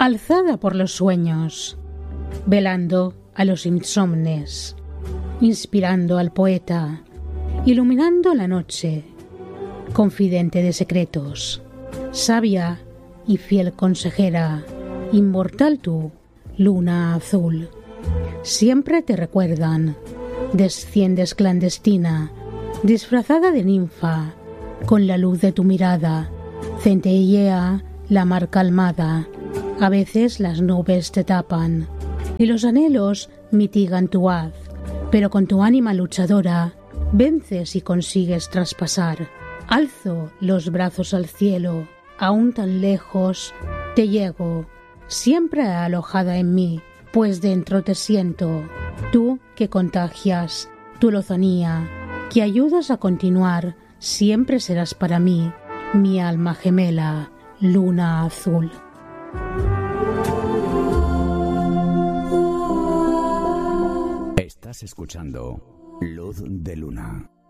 alzada por los sueños, velando a los insomnes, inspirando al poeta, iluminando la noche, confidente de secretos, sabia y fiel consejera, inmortal tú, luna azul. Siempre te recuerdan, desciendes clandestina, disfrazada de ninfa, con la luz de tu mirada, centellea la mar calmada, a veces las nubes te tapan, y los anhelos mitigan tu haz, pero con tu ánima luchadora, vences y consigues traspasar. Alzo los brazos al cielo, aún tan lejos, te llego, siempre alojada en mí, pues dentro te siento, tú que contagias, tu lozanía, que ayudas a continuar, siempre serás para mí, mi alma gemela, luna azul. Estás escuchando Luz de Luna.